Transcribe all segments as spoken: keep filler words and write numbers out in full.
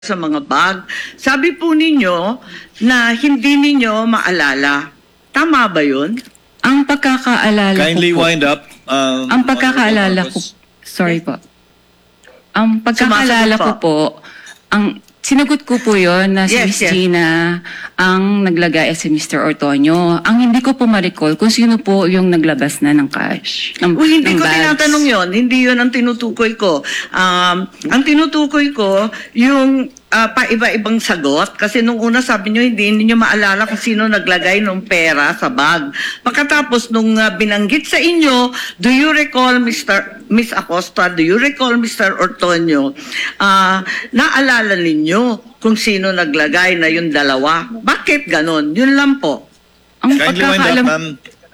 sa mga bag. Sabi po ninyo na hindi ninyo maalala. Tama ba yun? Ang pagkakaalala Kindly ko po, wind up. Um, ang pagkakaalala ko, Honorable sorry po. Ang pagkakaalala Sumasagot ko po, ang sinagot ko po yon na si Yes, Miss yes. Gina ang naglagay si Mister Ortonio. Ang hindi ko po ma-recall kung sino po yung naglabas na ng cash. Ng, Uy, hindi ng ko bags. tinatanong yon. Hindi yon ang tinutukoy ko. Um, ang tinutukoy ko, yung uh, pa-iba-ibang sagot. Kasi nung una sabi nyo, hindi ninyo maalala kung sino naglagay ng pera sa bag. Pagkatapos nung uh, binanggit sa inyo, do you recall, Mister Miss Acosta, do you recall, Mister Ortonio, uh, naalala ninyo kung sino naglagay na yung dalawa? Bakit ganon? Yun lang po. Ang Kindly wind up, pagkakaalam, ma'am.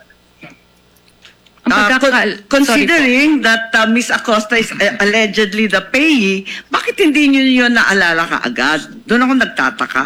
ang Uh, pagkakaal, con- considering that uh, Miss Acosta is uh, allegedly the payee, bakit hindi nyo yun naalala kaagad? Doon ako nagtataka.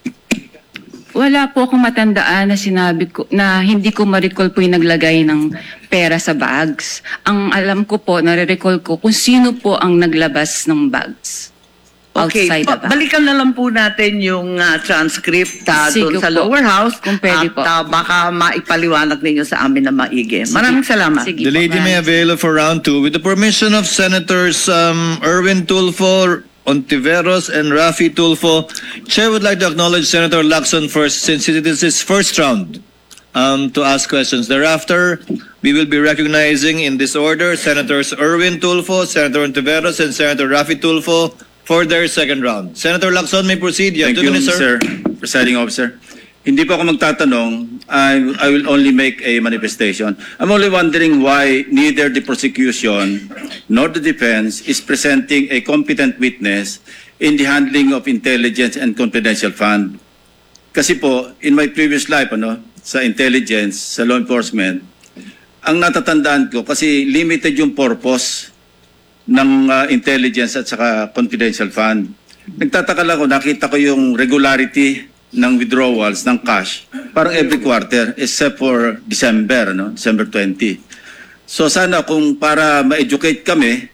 wala po akong matandaan na sinabi ko, na hindi ko ma-recall po yung naglagay ng pera sa bags. Ang alam ko po, nare-recall ko kung sino po ang naglabas ng bags. Okay, Outside the ba- bag. balikan na lang po natin yung uh, transcript uh, Sige doon sa po. lower house Kung pwede at po. uh, baka maipaliwanag ninyo sa amin na maigi. Sige. Maraming salamat. Sige The po, lady may maraming avail for round two. With the permission of Senators um, Erwin Tulfo, Ontiveros, and Rafi Tulfo, Chair would like to acknowledge Senator Lacson first, since it is his first round um, to ask questions. Thereafter, we will be recognizing in this order Senators Erwin Tulfo, Senator Ontiveros, and Senator Rafi Tulfo for their second round. Senator Lacson may proceed. You have Thank two you, minutes, sir. Mister Presiding Officer. Hindi po ako magtatanong. I, I will only make a manifestation. I'm only wondering why neither the prosecution nor the defense is presenting a competent witness in the handling of intelligence and confidential fund. Kasi po, in my previous life, ano, sa intelligence, sa law enforcement, ang natatandaan ko, kasi limited yung purpose ng uh, intelligence at saka confidential fund. Nagtataka lang ako, nakita ko yung regularity ng withdrawals ng cash parang every quarter except for December, no? December twentieth. So sana kung para ma-educate kami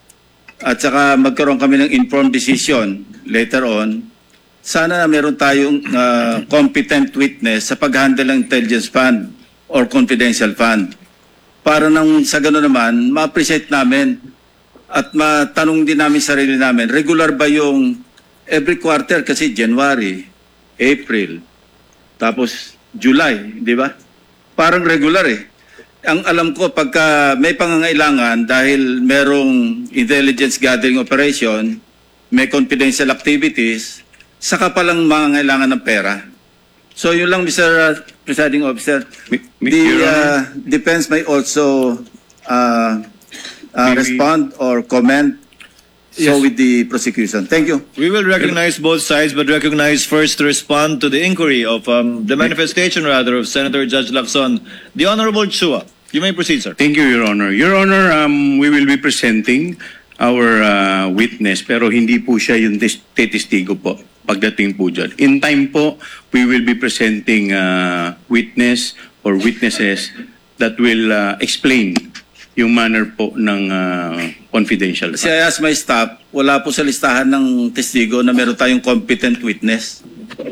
at saka magkaroon kami ng informed decision later on, sana meron tayong uh, competent witness sa pag-handle ng intelligence fund or confidential fund. Para nang sa gano'n naman, ma-appreciate namin at matanong din namin sarili namin, regular ba yung every quarter kasi January, April, tapos July, di ba? Parang regular eh. Ang alam ko, pagka may pangangailangan dahil merong intelligence gathering operation, may confidential activities, saka palang mangangailangan ng pera. So yun lang, Mister Presiding Officer. The uh, defense may also uh, uh, respond or comment so with the prosecution. Thank you. We will recognize both sides, but recognize first to respond to the inquiry of um, the manifestation, rather, of Senator Judge Lacson. The Honorable Chua. You may proceed, sir. Thank you, Your Honor. Your Honor, um, we will be presenting our uh, witness, pero hindi po siya yung tes- testigo po pagdating po dyan. In time po, we will be presenting uh, witness or witnesses that will uh, explain yung manner po ng uh, confidential. Kasi I asked my staff, wala po sa listahan ng testigo na meron tayong competent witness.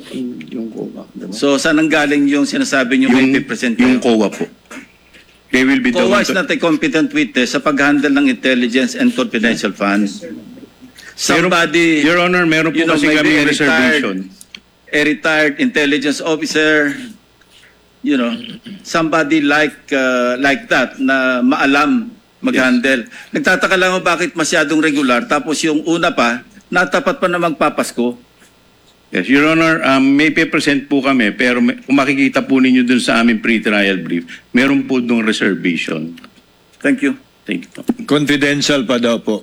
So saan ang galing yung sinasabi niyo may yung, present yung C O A po. They will be the C O A one is to- not a competent witness sa pag-handle ng intelligence and confidential funds. Somebody, Your Honor, meron po you know, kasi maybe kami a reservation. retired, a retired intelligence officer, you know, somebody like uh, like that na maalam mag-handle. Nagtataka lang ako bakit masyadong regular tapos yung una pa, natapat pa na magpapasko. Yes, Your Honor, um, may pe-present po kami, pero may, kung makikita po ninyo dun sa aming pre-trial brief, meron po dong reservation. Thank you. Thank you po. Confidential pa daw po.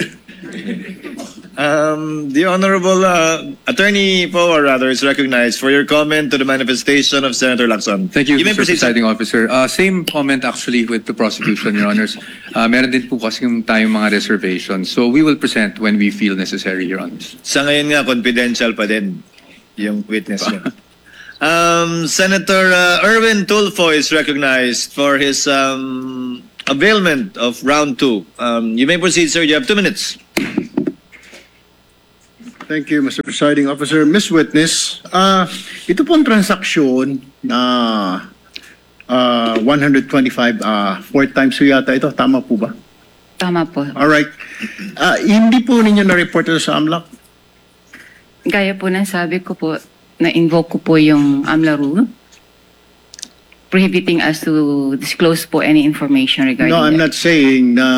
Um, the Honorable uh, Attorney Poe, rather, is recognized for your comment to the manifestation of Senator Lacson. Thank you, You may Mister proceed, sir. Presiding Officer. Uh, same comment actually with the prosecution, Your Honors. Uh, meron din po kasi yung tayong mga reservations. So we will present when we feel necessary, Your Honors. Sa ngayon nga, confidential pa din yung witness niya. Um, Senator uh, Erwin Tulfo is recognized for his um, availment of round two. Um, you may proceed, sir. You have two minutes. Thank you, Mister Presiding Officer. Miss Witness, ah, ito pong transaksyon na ah, one hundred twenty-five, ah, four times po yata ito. Tama po ba? Tama po. Alright. Ah, hindi po ninyo na-report ito sa AMLAC? Gaya po ng sabi ko po, na-invoke ko po yung AMLA rule, prohibiting us to disclose po any information regarding No, I'm that. not saying na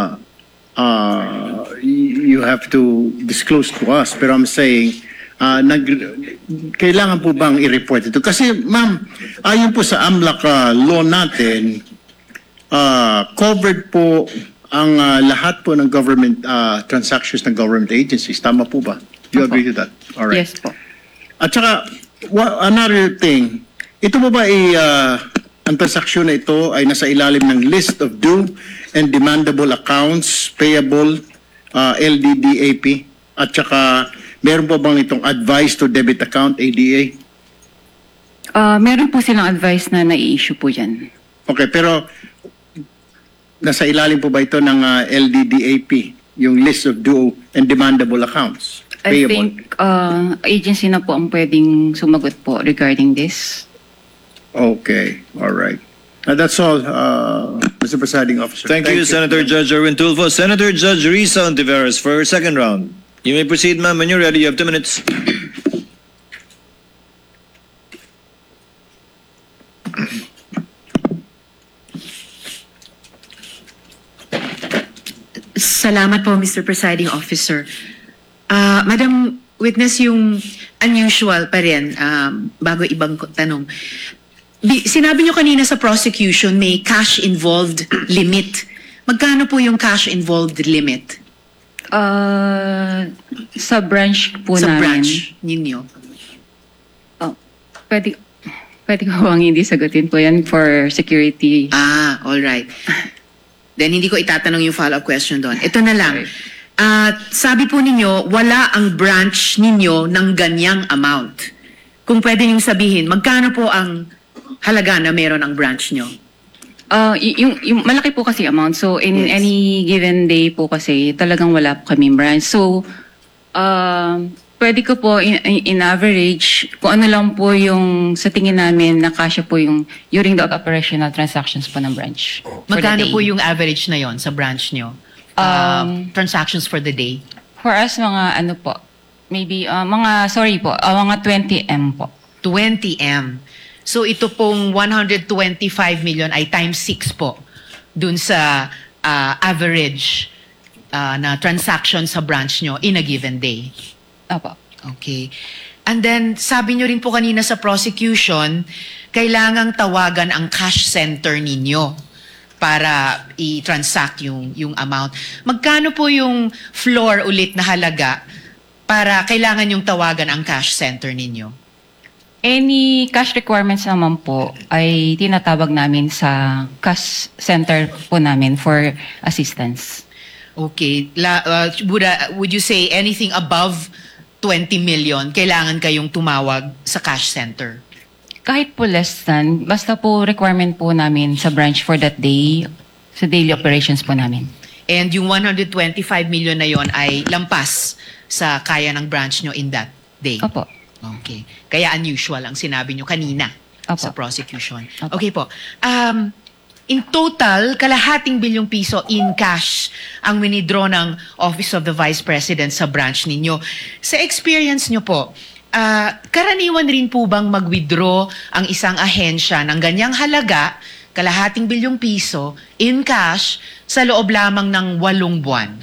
uh, you have to disclose to us, pero I'm saying uh, nag, kailangan po bang i-report ito? Kasi ma'am, ayon po sa AMLAC uh, law natin, uh, covered po ang uh, lahat po ng government uh, transactions ng government agencies. Tama po ba? Do you Opo. agree to that? All right. Yes po. At saka, wa- another thing, ito mo ba ay, uh, ang transaksyon na ito ay nasa ilalim ng list of due and demandable accounts payable uh, L D D A P? At saka, meron po bang itong advice to debit account A D A? Ah, meron po silang advice na nai-issue po dyan. Okay, pero nasa ilalim po ba ito ng uh, L D D A P, yung list of due and demandable accounts I payable? think uh, agency na po ang pwedeng sumagot po regarding this. Okay, all right. Uh, that's all, uh, Mister Presiding Officer. Thank, you, Senator Judge Erwin Tulfo. Senator Judge Risa Ontiveros for her second round. You may proceed, ma'am. When you're ready, you have two minutes. Salamat po, Mister Presiding Officer. Ah, Madam Witness, yung unusual pa rin, um, bago ibang ko- tanong. Bi- sinabi niyo kanina sa prosecution may cash-involved limit. Magkano po yung cash-involved limit Uh, sa branch po sa namin. branch ninyo? Oh, pwede, pwede ko bang hindi sagutin po yan for security? Ah, all right. Then hindi ko itatanong yung follow-up question doon. Ito na lang. At sabi po ninyo, wala ang branch ninyo ng ganyang amount. Kung pwede niyong sabihin, magkano po ang halaga na meron ang branch nyo? Uh, y- yung, yung malaki po kasi amount. So, in Yes. any given day po kasi, talagang wala po kami branch. So, uh, pwede ko po in, in average, kung ano lang po yung sa tingin namin na kasya po yung during the operational transactions po ng branch. for the Magkano day. po yung average na yon sa branch nyo? Um, Um, transactions for the day? For us, mga ano po, maybe, uh, mga, sorry po, uh, mga twenty M po. twenty M. So ito pong one hundred twenty-five million ay times six po dun sa ah, average ah, na transaction sa branch nyo in a given day. Opo. Okay. And then, sabi nyo rin po kanina sa prosecution, kailangang tawagan ang cash center ninyo para i-transact yung, yung amount. Magkano po yung floor ulit na halaga para kailangan yung tawagan ang cash center ninyo? Any cash requirements naman po ay tinatawag namin sa cash center po namin for assistance. Okay. La, uh, would, uh, would you say anything above twenty million, kailangan kayong tumawag sa cash center? Kahit po less than, basta po requirement po namin sa branch for that day, sa daily operations po namin. And yung one hundred twenty-five million na yon ay lampas sa kaya ng branch nyo in that day? Opo. Okay. Kaya unusual ang sinabi nyo kanina Opo. sa prosecution. Opo. Okay po. Um, in total, kalahating bilyong piso in cash ang winidraw ng Office of the Vice President sa branch ninyo. Sa experience nyo po, ah, karaniwan rin po bang mag-withdraw ang isang ahensya ng ganyang halaga, kalahating bilyong piso, in cash, sa loob lamang ng walong buwan?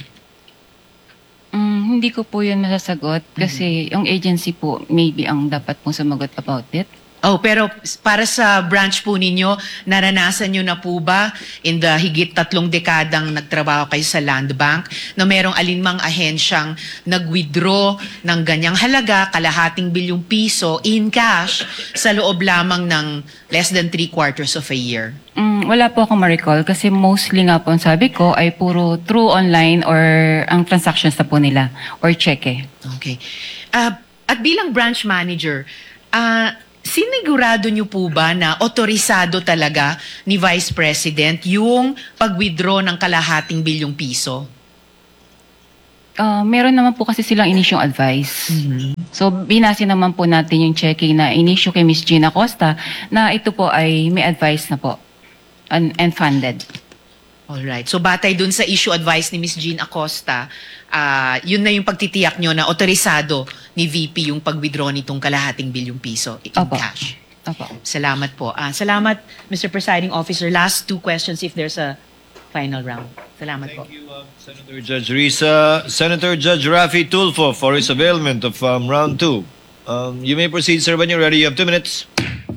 Mm, hindi ko po yun masasagot kasi yung agency po maybe ang dapat pong sumagot about it. Oh, pero para sa branch po ninyo, naranasan nyo na po ba in the higit tatlong dekadang nagtrabaho kayo sa Land Bank na merong alinmang ahensyang nag-withdraw ng ganyang halaga, kalahating bilyong piso in cash sa loob lamang ng less than three quarters of a year? Mm, wala po akong ma-recall kasi mostly nga po ang sabi ko ay puro through online or ang transactions na po nila or cheque. Okay. Ah, at bilang branch manager, ah, sinigurado niyo po ba na otorisado talaga ni Vice President yung pag-withdraw ng kalahating bilyong piso? Ah, meron naman po kasi silang inisyong advice. So, binase naman po natin yung checking na inisyo kay Miss Gina Costa na ito po ay may advice na po and, and funded. Alright. So batay dun sa issue advice ni Miss Jean Acosta, ah, yun na yung pagtitiyak nyo na otorisado ni V P yung pag-withdraw nitong kalahating bilyong piso in Opo. cash. Opo. Salamat po. Ah, salamat, Mister Presiding Officer. Last two questions if there's a final round. Salamat po. Thank you, uh, Senator Judge Risa. Senator Judge Rafi Tulfo for his availment of um, round two. Um, you may proceed, sir, when you're ready. You have two minutes.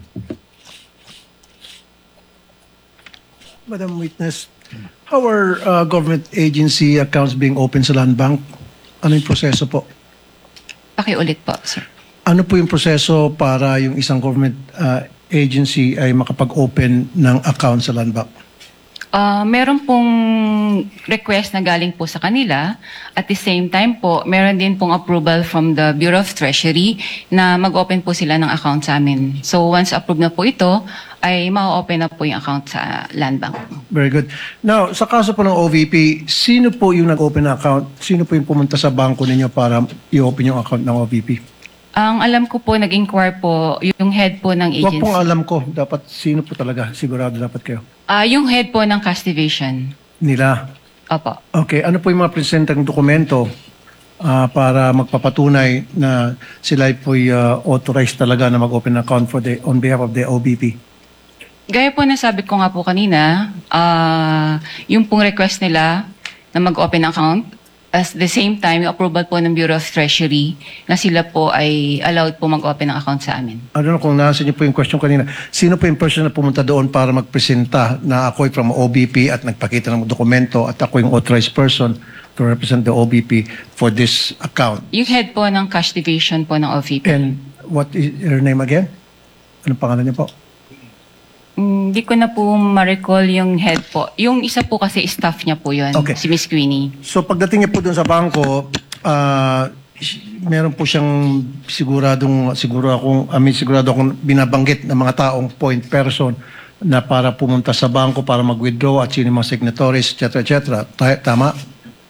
Madam Witness, how are uh, government agency accounts being opened sa Land Bank? Ano yung proseso po? Pakiulit po, sir. Ano po yung proseso para yung isang government uh, agency ay makapag-open ng account sa Land Bank? Ah, meron pong request na galing po sa kanila. At the same time po, meron din pong approval from the Bureau of Treasury na mag-open po sila ng account sa amin. So once approved na po ito, ay ma-open na po yung account sa Land Bank. Very good. Now, sa kaso po ng O V P, sino po yung nag-open ng account? Sino po yung pumunta sa bangko ninyo para i-open yung account ng O V P? Ang alam ko po, nag-inquire po yung head po ng Huwag agency. pong alam ko. Dapat sino po talaga. Sigurado dapat kayo. Ah, yung head po ng cash division. Nila. Opo. Okay. Ano po yung mga presentang dokumento ah, para magpapatunay na sila po uh, authorized talaga na mag-open account for the, on behalf of the O V P? Gaya po na sabi ko nga po kanina, ah, yung pong request nila na mag-open account, at the same time, yung approval po ng Bureau of Treasury na sila po ay allowed po mag-open ng account sa amin. I don't know kung nasa niyo po yung question kanina. Sino po yung person na pumunta doon para magpresenta na ako ay from O B P at nagpakita ng dokumento at ako yung authorized person to represent the O B P for this account? Yung head po ng cash division po ng O V P. And what is her name again? Anong pangalan niya po? Hindi ko na po ma-recall yung head po. Yung isa po kasi staff niya po yun, Okay. si Miss Queenie. So pagdating niya po doon sa bangko, ah, meron po siyang siguradong, siguro akong, I mean, sigurado akong binabanggit ng mga taong point person na para pumunta sa bangko para mag-withdraw at sino yung mga signatories, et cetera, et cetera. Ta- Tama?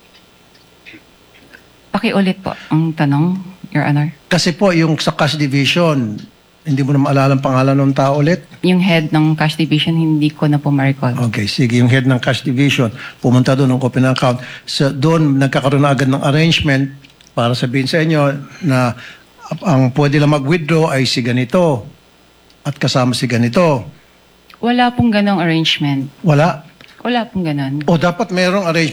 Pakiulit po ang tanong, Your Honor. Kasi po, yung sa cash division, hindi mo na maalala ang pangalan ng tao ulit? Yung head ng cash division, hindi ko na po ma-recall. Okay, sige. Yung head ng cash division, pumunta doon ng open account. So, doon, nagkakaroon na agad ng arrangement para sabihin sa inyo na ang pwede lang mag-withdraw ay si ganito at kasama si ganito. Wala pong ganong arrangement. Wala. Wala pong ganon. O dapat mayroong arrangement